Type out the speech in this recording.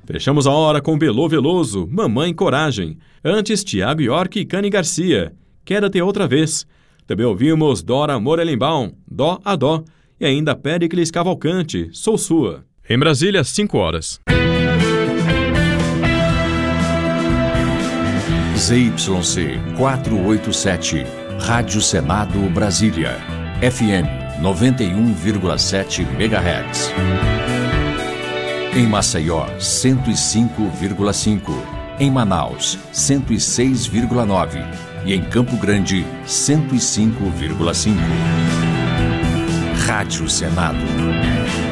Fechamos a hora com Belô Veloso, Mamãe Coragem. Antes, Tiago York e Cani Garcia, Quédate Outra Vez. Também ouvimos Dora Morelenbaum, Dó a Dó. E ainda Péricles Cavalcante, Sou Sua. Em Brasília, 5 horas. ZYC 487, Rádio Senado Brasília, FM 91,7 MHz. Em Maceió, 105,5. Em Manaus, 106,9. E em Campo Grande, 105,5. Rádio Senado.